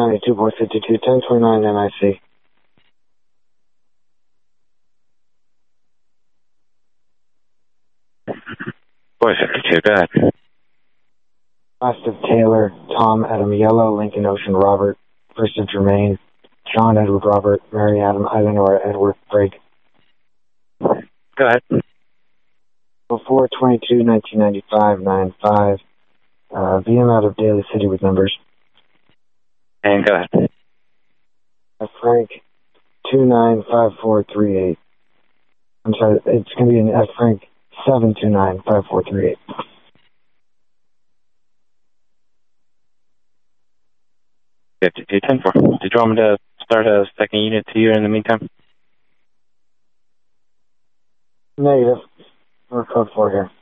92.52, 1029 NIC. Boy 52, go ahead. Last of Taylor, Tom, Adam, Yellow, Lincoln, Ocean, Robert, first of Jermaine, John, Edward, Robert, Mary, Adam, Eleanor, Edward, Break. Go ahead. 422, 1995, 95. VM out of Daly City with numbers. And go ahead. Frank, 295438. I'm sorry, it's going to be an Frank 7295438. Did you want me to start a second unit to you in the meantime? Negative. We're code 4 here.